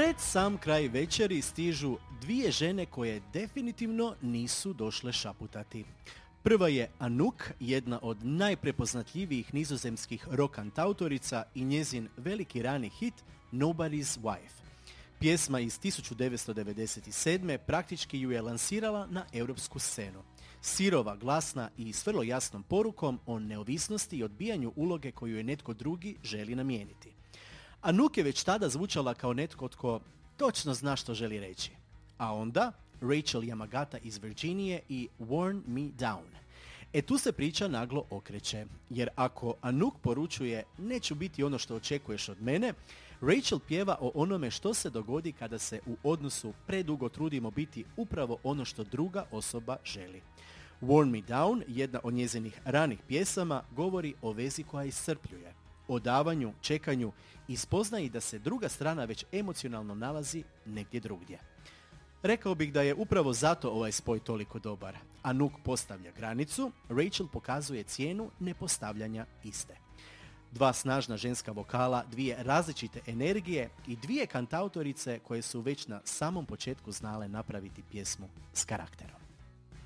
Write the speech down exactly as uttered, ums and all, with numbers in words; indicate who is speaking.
Speaker 1: Pred sam kraj večeri stižu dvije žene koje definitivno nisu došle šaputati. Prva je Anouk, jedna od najprepoznatljivijih nizozemskih rock kantautorica i njezin veliki rani hit Nobody's Wife. Pjesma iz tisuću devetsto devedeset sedme praktički ju je lansirala na europsku scenu. Sirova, glasna i s vrlo jasnom porukom o neovisnosti i odbijanju uloge koju je netko drugi želi namijeniti. Anouk je već tada zvučala kao netko tko točno zna što želi reći. A onda Rachel Yamagata iz Virginije i Worn Me Down. E tu se priča naglo okreće, jer ako Anouk poručuje neću biti ono što očekuješ od mene, Rachel pjeva o onome što se dogodi kada se u odnosu predugo trudimo biti upravo ono što druga osoba želi. Worn Me Down, jedna od njezinih ranih pjesama, govori o vezi koja iscrpljuje, o davanju, čekanju i spoznaji da se druga strana već emocionalno nalazi negdje drugdje. Rekao bih da je upravo zato ovaj spoj toliko dobar. Anouk postavlja granicu, Rachel pokazuje cijenu nepostavljanja iste. Dva snažna ženska vokala, dvije različite energije i dvije kantautorice koje su već na samom početku znale napraviti pjesmu s karakterom.